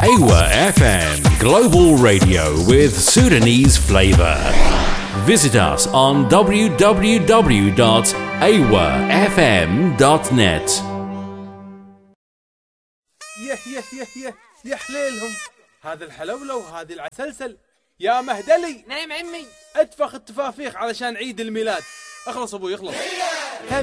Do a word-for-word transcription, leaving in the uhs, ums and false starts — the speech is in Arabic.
Aywa F M Global Radio with Sudanese flavor. Visit us on w w w dot aywa f m dot net. يه يه يه يه يا حليلهم، هذا الحلولة وهذه العسلسل. يا مهدلي. نعم عمي. اتفخ التفافيخ علشان عيد الميلاد. اخلص ابوي اخلص. هم